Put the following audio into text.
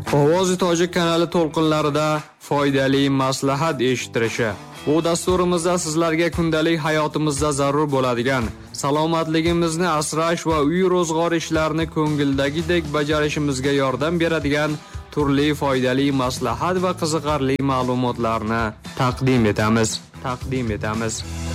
Ovozi tojik kanali to'lqinlarida foydali maslahat eshittirishi. Bu dasturimizda sizlarga kundalik hayotimizda zarur bo'ladigan salomatligimizni asrash va uy ro'zg'or ishlarini ko'ngildagidek bajarishimizga yordam beradigan turli foydali maslahat va qiziqarli ma'lumotlarni taqdim etamiz.